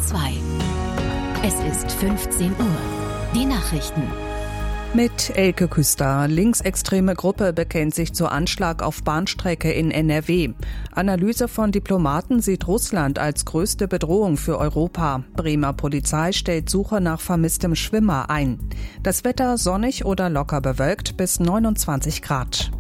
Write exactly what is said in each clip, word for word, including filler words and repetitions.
zwei. Es ist fünfzehn Uhr. Die Nachrichten. Mit Elke Küster. Linksextreme Gruppe bekennt sich zu Anschlag auf Bahnstrecke in N R W. Analyse von Diplomaten sieht Russland als größte Bedrohung für Europa. Bremer Polizei stellt Suche nach vermisstem Schwimmer ein. Das Wetter sonnig oder locker bewölkt bis neunundzwanzig Grad.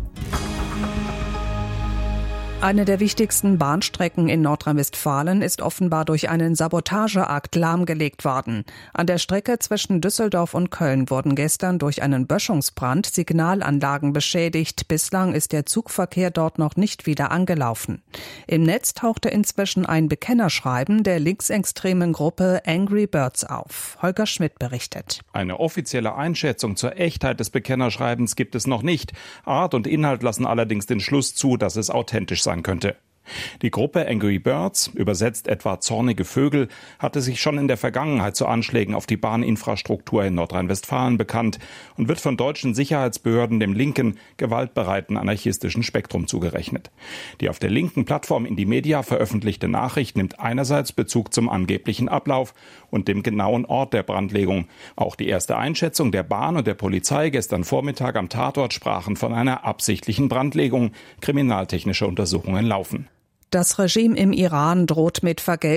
Eine der wichtigsten Bahnstrecken in Nordrhein-Westfalen ist offenbar durch einen Sabotageakt lahmgelegt worden. An der Strecke zwischen Düsseldorf und Köln wurden gestern durch einen Böschungsbrand Signalanlagen beschädigt. Bislang ist der Zugverkehr dort noch nicht wieder angelaufen. Im Netz tauchte inzwischen ein Bekennerschreiben der linksextremen Gruppe Angry Birds auf. Holger Schmidt berichtet. Eine offizielle Einschätzung zur Echtheit des Bekennerschreibens gibt es noch nicht. Art und Inhalt lassen allerdings den Schluss zu, dass es authentisch sein könnte. Die Gruppe Angry Birds, übersetzt etwa zornige Vögel, hatte sich schon in der Vergangenheit zu Anschlägen auf die Bahninfrastruktur in Nordrhein-Westfalen bekannt und wird von deutschen Sicherheitsbehörden dem linken, gewaltbereiten anarchistischen Spektrum zugerechnet. Die auf der linken Plattform Indymedia veröffentlichte Nachricht nimmt einerseits Bezug zum angeblichen Ablauf und dem genauen Ort der Brandlegung. Auch die erste Einschätzung der Bahn und der Polizei gestern Vormittag am Tatort sprachen von einer absichtlichen Brandlegung. Kriminaltechnische Untersuchungen laufen. Das Regime im Iran droht mit Vergeltung